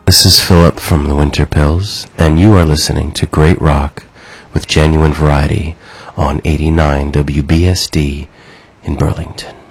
This is Philip from the Winter Pills, and you are listening to Great Rock with Genuine Variety on 89 WBSD in Burlington.